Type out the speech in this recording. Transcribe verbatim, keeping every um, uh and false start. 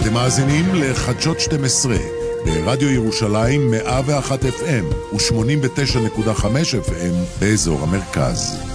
אתם מאזינים לחדשות שתים עשרה, ברדיו ירושלים מאה ואחת אף אם ו-שמונים ותשע נקודה חמש אף אם באזור המרכז.